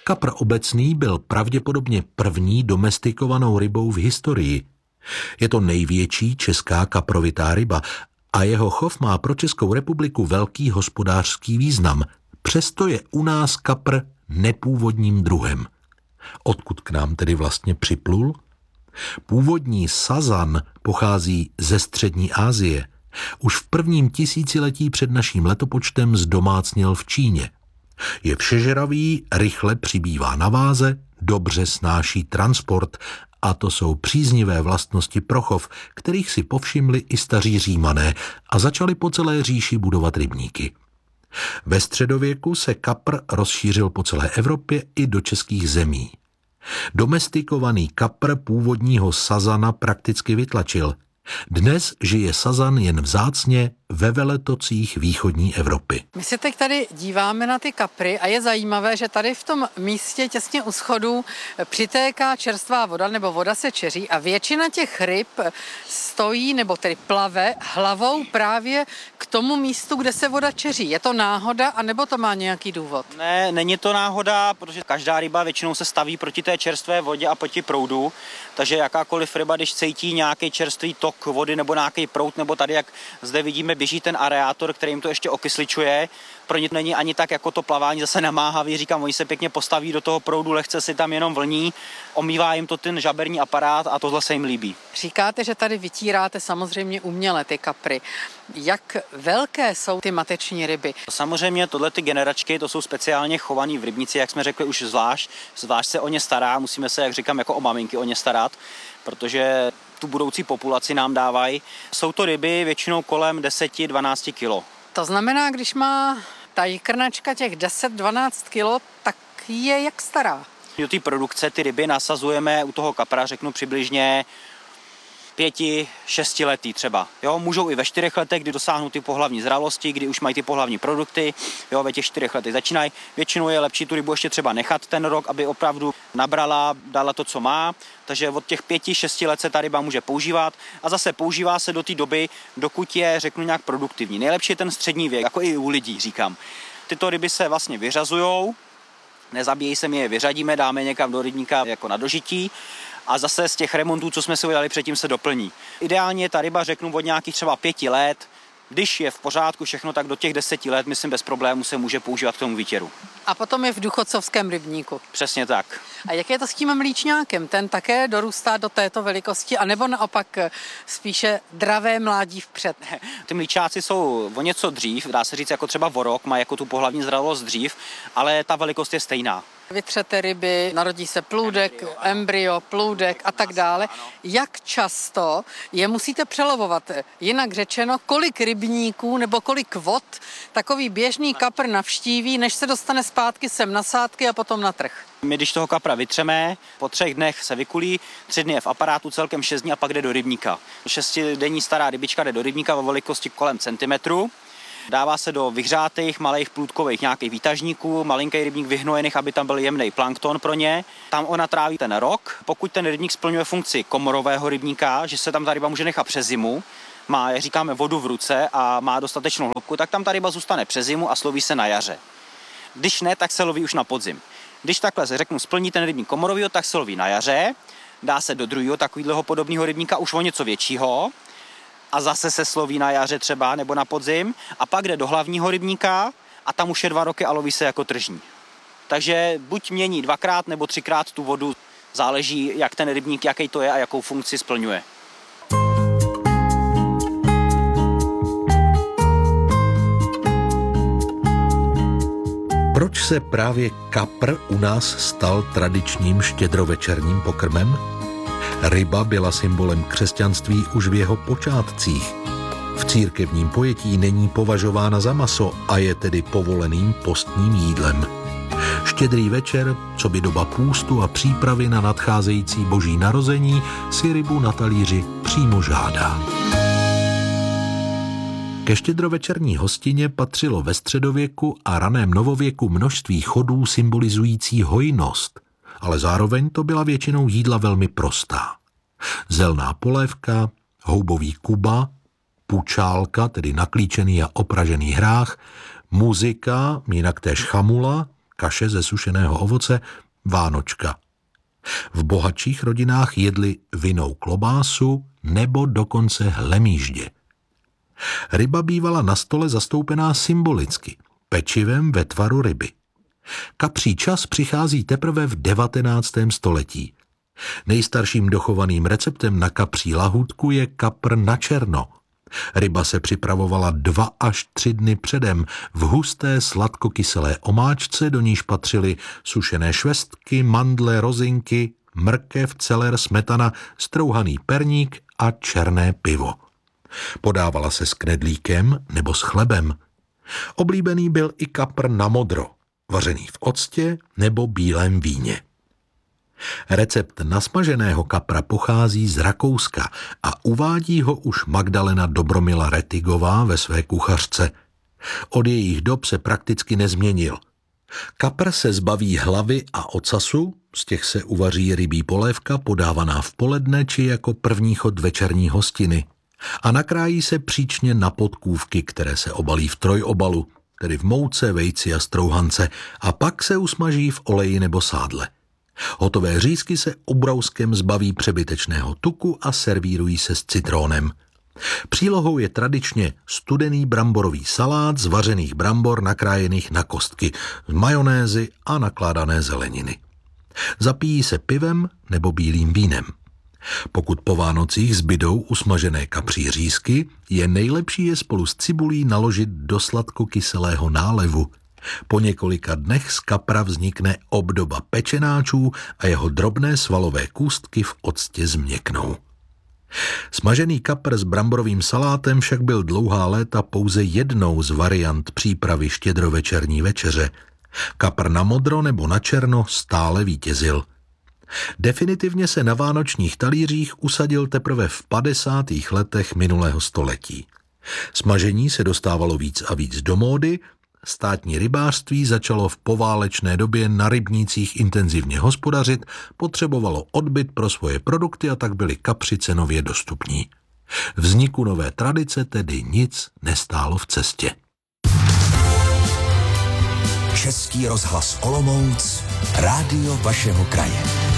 Kapr obecný byl pravděpodobně první domestikovanou rybou v historii. Je to největší česká kaprovitá ryba a jeho chov má pro Českou republiku velký hospodářský význam. Přesto je u nás kapr nepůvodním druhem. Odkud k nám tedy vlastně připlul? Původní sazan pochází ze střední Asie. Už v prvním tisíciletí před naším letopočtem zdomácněl v Číně. Je všežravý, rychle přibývá na váze, dobře snáší transport a to jsou příznivé vlastnosti pro chov, kterých si povšimli i staří Římané a začali po celé říši budovat rybníky. Ve středověku se kapr rozšířil po celé Evropě i do českých zemí. Domestikovaný kapr původního sazana prakticky vytlačil. Dnes žije sazan jen vzácně ve veletocích východní Evropy. My se teď tady díváme na ty kapry a je zajímavé, že tady v tom místě těsně u schodů přitéká čerstvá voda nebo voda se čeří a většina těch ryb stojí nebo tedy plave hlavou právě k tomu místu, kde se voda čeří. Je to náhoda anebo to má nějaký důvod? Ne, není to náhoda, protože každá ryba většinou se staví proti té čerstvé vodě a proti proudu, takže jakákoliv ryba, když cítí nějaký čerstvý tok vody nebo nějaký proud, nebo tady, jak zde vidíme, běží ten areátor, který jim to ještě okysličuje. Pro ně není ani tak jako to plavání zase namáhavý, říkám, oni se pěkně postaví do toho proudu, lehce si tam jenom vlní, omývá jim to ten žaberní aparát a tohle se jim líbí. Říkáte, že tady vytíráte samozřejmě uměle ty kapry. Jak velké jsou ty mateční ryby? Samozřejmě tohle ty generačky, to jsou speciálně chovaný v rybnici, jak jsme řekli už zvlášť se o ně stará, musíme se, jak říkám, jako o maminky o ně starat, protože tu budoucí populaci nám dávají. Jsou to ryby většinou kolem 10-12 kilo. To znamená, když má ta jikrnačka těch 10-12 kilo, tak je jak stará? Do té produkce ty ryby nasazujeme u toho kapra, řeknu přibližně 5-6 letý třeba. Jo, můžou i ve 4 letech, kdy dosáhnou ty pohlavní zralosti, kdy už mají ty pohlavní produkty, jo, ve těch 4 letech začínají. Většinou je lepší tu rybu ještě třeba nechat ten rok, aby opravdu nabrala, dala to, co má. Takže od těch 5-6 let se ta ryba může používat a zase používá se do té doby, dokud je, řeknu, nějak produktivní. Nejlepší je ten střední věk, jako i u lidí, říkám. Tyto ryby se vlastně vyřazujou, nezabíjejí se, my je vyřadíme, dáme někam do rybníka jako na dožití a zase z těch remontů, co jsme si udělali předtím, se doplní. Ideálně ta ryba, řeknu, od nějakých třeba 5 let, když je v pořádku všechno, tak do těch 10 let, myslím, bez problému se může používat k tomu výtěru. A potom je v důchodcovském rybníku. Přesně tak. A jak je to s tím mlýčňákem? Ten také dorůstá do této velikosti, anebo naopak spíše dravé mládí vpřed? Ty mlýčáci jsou o něco dřív, dá se říct jako třeba vorok, má jako tu pohlavní zralost dřív, ale ta velikost je stejná. Vytřete ryby, narodí se plůdek, embryo, plůdek a tak dále. Jak často je musíte přelovovat? Jinak řečeno, kolik rybníků nebo kolik vod takový běžný kapr navštíví, než se dostane zpátky sem na sádky a potom na trh? My, když toho kapra vytřeme, po 3 dnech se vykulí, 3 dny je v aparátu, celkem 6 dní a pak jde do rybníka. 6denní stará rybička jde do rybníka ve velikosti kolem centimetru. Dává se do vyhřátých malých plůdkových nějakých výtažníků, malinký rybník vyhnojených, aby tam byl jemný plankton pro ně. Tam ona tráví ten rok. Pokud ten rybník splňuje funkci komorového rybníka, že se tam ta ryba může nechat přes zimu, má, jak říkáme, vodu v ruce a má dostatečnou hloubku, tak tam ta ryba zůstane přes zimu a sloví se na jaře. Když ne, tak se loví už na podzim. Když takhle se řeknu, splní ten rybník komorovýho, tak se loví na jaře, dá se do druhého takového podobného rybníka už o něco většího a zase se sloví na jaře třeba nebo na podzim a pak jde do hlavního rybníka a tam už je 2 roky a loví se jako tržní. Takže buď mění 2krát nebo 3krát tu vodu, záleží, jak ten rybník, jaký to je a jakou funkci splňuje. Proč se právě kapr u nás stal tradičním štědrovečerním pokrmem? Ryba byla symbolem křesťanství už v jeho počátcích. V církevním pojetí není považována za maso a je tedy povoleným postním jídlem. Štědrý večer, coby doba půstu a přípravy na nadcházející boží narození, si rybu na talíři přímo žádá. Ke štědrovečerní hostině patřilo ve středověku a raném novověku množství chodů symbolizující hojnost, ale zároveň to byla většinou jídla velmi prostá. Zelná polévka, houbový kuba, pučálka, tedy naklíčený a opražený hrách, muzika, jinak též chamula, kaše ze sušeného ovoce, vánočka. V bohatších rodinách jedli vinnou klobásu nebo dokonce hlemýždě. Ryba bývala na stole zastoupená symbolicky, pečivem ve tvaru ryby. Kapří čas přichází teprve v 19. století. Nejstarším dochovaným receptem na kapří lahůdku je kapr na černo. Ryba se připravovala 2 až 3 dny předem v husté sladkokyselé omáčce, do níž patřily sušené švestky, mandle, rozinky, mrkev, celer, smetana, strouhaný perník a černé pivo. Podávala se s knedlíkem nebo s chlebem. Oblíbený byl i kapr na modro, vařený v octě nebo bílém víně. Recept nasmaženého kapra pochází z Rakouska a uvádí ho už Magdalena Dobromila Rettigová ve své kuchařce. Od jejich dob se prakticky nezměnil. Kapr se zbaví hlavy a ocasu, z těch se uvaří rybí polévka podávaná v poledne či jako první chod večerní hostiny. A nakrájí se příčně na podkůvky, které se obalí v trojobalu, tedy v mouce, vejci a strouhance, a pak se usmaží v oleji nebo sádle. Hotové řízky se obrouskem zbaví přebytečného tuku a servírují se s citrónem. Přílohou je tradičně studený bramborový salát z vařených brambor nakrájených na kostky, z majonézy a nakládané zeleniny. Zapíjí se pivem nebo bílým vínem. Pokud po Vánocích zbydou usmažené kapří řízky, je nejlepší je spolu s cibulí naložit do sladkokyselého nálevu. Po několika dnech z kapra vznikne obdoba pečenáčů a jeho drobné svalové kůstky v octě změknou. Smažený kapr s bramborovým salátem však byl dlouhá léta pouze jednou z variant přípravy štědrovečerní večeře. Kapr na modro nebo na černo stále vítězil. Definitivně se na vánočních talířích usadil teprve v 50. letech minulého století. Smažení se dostávalo víc a víc do módy, státní rybářství začalo v poválečné době na rybnících intenzivně hospodařit, potřebovalo odbyt pro svoje produkty a tak byly kapři cenově dostupní. Vzniku nové tradice tedy nic nestálo v cestě. Český rozhlas Olomouc, rádio vašeho kraje.